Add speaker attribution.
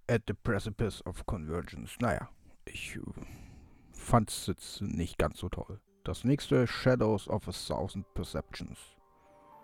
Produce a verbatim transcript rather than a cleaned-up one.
Speaker 1: At the Precipice of Convergence. Naja, ich äh, fand's jetzt nicht ganz so toll. Das nächste, Shadows of a Thousand Perceptions.